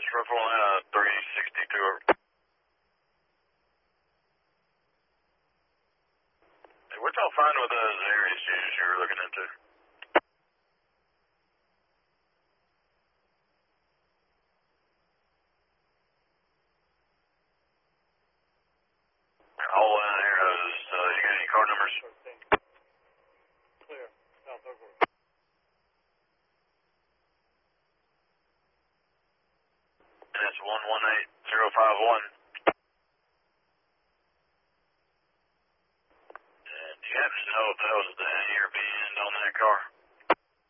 Triple Atlanta 362. Hey, what y'all find with those areas you were looking into? All in air hoses. You got any card numbers? Clear. South Oakland. And it's 118051. And do you happen to know if that was the A or B end on that car?